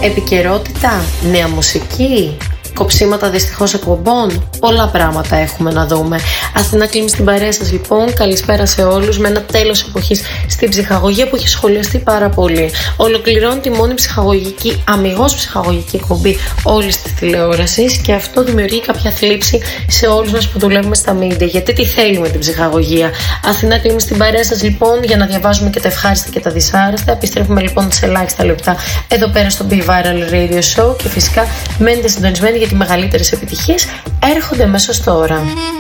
επικαιρότητα, νέα μουσική, κοψίματα δυστυχώς εκπομπών. Πολλά πράγματα έχουμε να δούμε. Αθηνά Κλίμη στην παρέα σας λοιπόν. Καλησπέρα σε όλους. Με ένα τέλος εποχής στην ψυχαγωγία που έχει σχολιαστεί πάρα πολύ. Ολοκληρώνει τη μόνη ψυχαγωγική, αμιγώς ψυχαγωγική εκπομπή όλης της τηλεόρασης και αυτό δημιουργεί κάποια θλίψη σε όλους μας που δουλεύουμε στα media. Γιατί τι θέλουμε την ψυχαγωγία. Αθηνά Κλίμη στην παρέα σας λοιπόν για να διαβάζουμε και τα ευχάριστα και τα δυσάρεστα. Επιστρέφουμε λοιπόν σε ελάχιστα λεπτά εδώ πέρα στο Be Viral Radio Show και φυσικά μένετε συντονισμένοι γιατί οι μεγαλύτερες επιτυχίες έρχονται αμέσως τώρα.